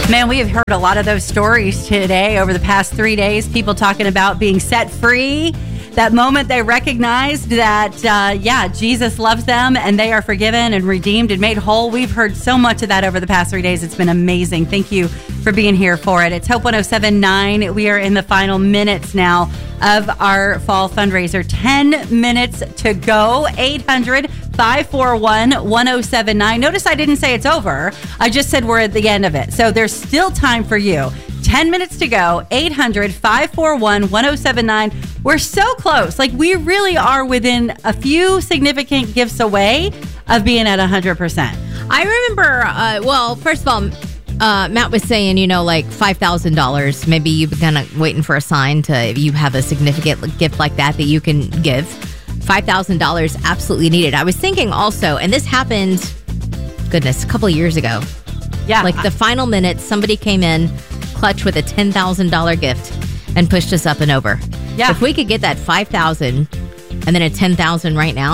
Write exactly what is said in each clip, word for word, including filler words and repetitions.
Man, we have heard a lot of those stories today over the past three days. People talking about being set free. That moment they recognized that, uh, yeah, Jesus loves them and they are forgiven and redeemed and made whole. We've heard so much of that over the past three days. It's been amazing. Thank you for being here for it. It's Hope one oh seven point nine. We are in the final minutes now of our fall fundraiser. ten minutes to go. eight hundred, five four one, one oh seven nine. Notice I didn't say it's over. I just said we're at the end of it. So there's still time for you. ten minutes to go. eight hundred, five four one, one oh seven nine. We're so close. Like, we really are within a few significant gifts away of being at one hundred percent. I remember, uh, well, first of all, uh, Matt was saying, you know, like five thousand dollars. Maybe you've been kind of waiting for a sign to, if you have a significant gift like that, that you can give. five thousand dollars absolutely needed. I was thinking also, and this happened, goodness, a couple of years ago. Yeah. Like the final minute, somebody came in clutch with a ten thousand dollars gift and pushed us up and over. Yeah. If we could get that five thousand dollars and then a ten thousand dollars right now,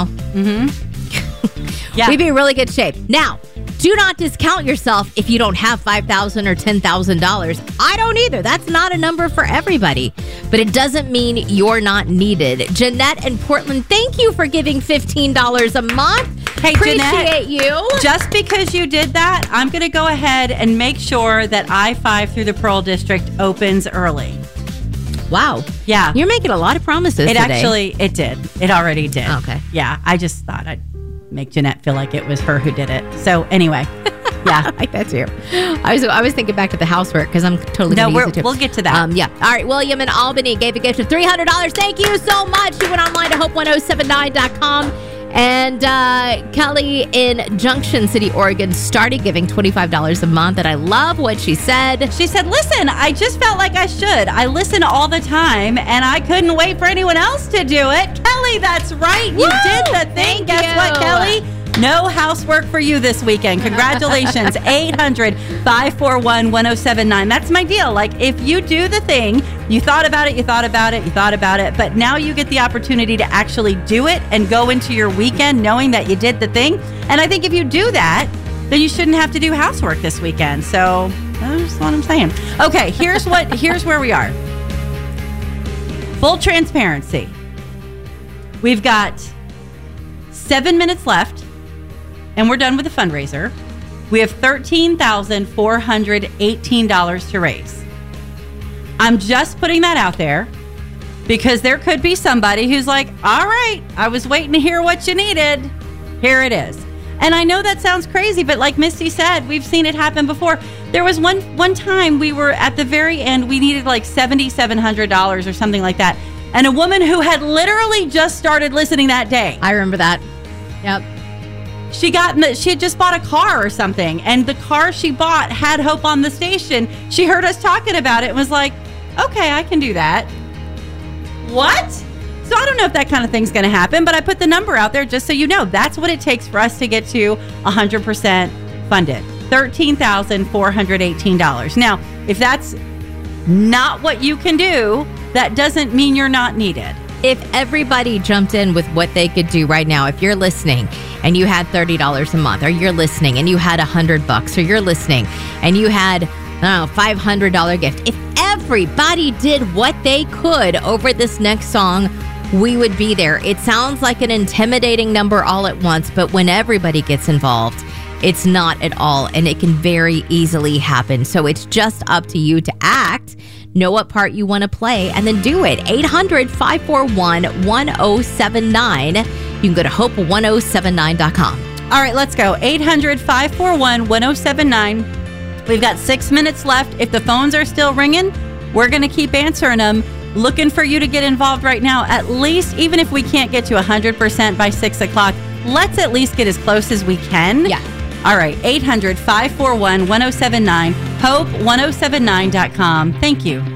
mm-hmm. yeah. we'd be in really good shape. Now, do not discount yourself if you don't have five thousand dollars or ten thousand dollars. I don't either. That's not a number for everybody. But it doesn't mean you're not needed. Jeanette in Portland, thank you for giving fifteen dollars a month. Hey, Appreciate Jeanette, you. Just because you did that, I'm going to go ahead and make sure that I five through the Pearl District opens early. Wow. Yeah. You're making a lot of promises It today. actually, it did. It already did. Okay. Yeah. I just thought I'd make Jeanette feel like it was her who did it. So anyway, yeah. I like that too. I was I was thinking back to the housework because I'm totally No, going to we're, use it too. we'll get to that. Um, yeah. All right. William in Albany gave a gift of three hundred dollars. Thank you so much. She went online to hope one oh seven nine dot com. And uh, Kelly in Junction City, Oregon, started giving twenty-five dollars a month. And I love what she said. She said, listen, I just felt like I should. I listen all the time, and I couldn't wait for anyone else to do it. Kelly, that's right. You Woo! did the thing. Thank Guess you. what, Kelly? No housework for you this weekend. Congratulations. eight hundred, five four one, one oh seven nine. That's my deal. Like, if you do the thing, you thought about it, you thought about it, you thought about it, but now you get the opportunity to actually do it and go into your weekend knowing that you did the thing. And I think if you do that, then you shouldn't have to do housework this weekend. So that's what I'm saying. Okay, here's what here's where we are. Full transparency. We've got seven minutes left. And we're done with the fundraiser. We have thirteen thousand four hundred eighteen dollars to raise. I'm just putting that out there because there could be somebody who's like, all right, I was waiting to hear what you needed. Here it is. And I know that sounds crazy, but like Misty said, we've seen it happen before. There was one one time we were at the very end, we needed like seven thousand seven hundred dollars or something like that. And a woman who had literally just started listening that day. I remember that. Yep. She got in the, she had just bought a car or something, and the car she bought had Hope on the station. She heard us talking about it and was like, okay, I can do that. What? So I don't know if that kind of thing's going to happen, but I put the number out there just so you know. That's what it takes for us to get to one hundred percent funded. thirteen thousand four hundred eighteen dollars. Now, if that's not what you can do, that doesn't mean you're not needed. If everybody jumped in with what they could do right now, if you're listening and you had thirty dollars a month, or you're listening and you had one hundred bucks, or you're listening and you had, I don't know, five hundred dollars gift. If everybody did what they could over this next song, we would be there. It sounds like an intimidating number all at once, but when everybody gets involved, it's not at all, and it can very easily happen. So it's just up to you to act, know what part you want to play, and then do it. eight hundred, five four one, one oh seven nine. You can go to hope one oh seven nine dot com. All right, let's go. eight hundred, five four one, one oh seven nine. We've got six minutes left. If the phones are still ringing, we're going to keep answering them. Looking for you to get involved right now. At least, even if we can't get to one hundred percent by six o'clock, let's at least get as close as we can. Yeah. All right, eight hundred, five four one, one oh seven nine, hope one oh seven nine dot com. Thank you.